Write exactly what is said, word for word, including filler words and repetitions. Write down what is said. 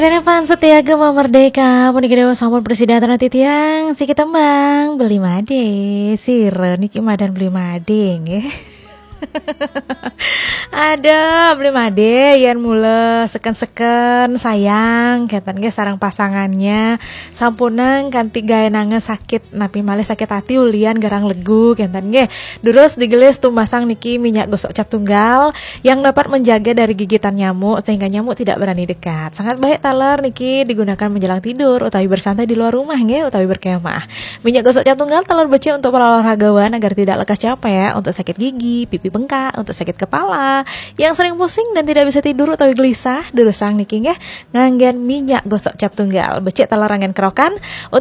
Renevan setia gema merdeka puniki dewa sampun presiden tanah titiang si tembang beli made sire niki madan beli made nggih. Ada beli made yen mule seken-seken sayang keten ge sareng pasangannya sampunang kanthi gaenange sakit napi malih sakit hati ulian garang legu kenten ge durus digelis tumbasang niki minyak gosok cap tunggal yang dapat menjaga dari gigitan nyamuk sehingga nyamuk tidak berani dekat. Sangat baik taler niki digunakan menjelang tidur utawi bersantai di luar rumah nggih utawi berkemah. Minyak gosok cap tunggal taler becik untuk para olahragawan agar tidak lekas capek, untuk sakit gigi, pipi bengkak, untuk sakit kepala, yang sering pusing dan tidak bisa tidur atau gelisah, durusang niki nggih nganggen minyak gosok cap tunggal becik talarangan kerokan.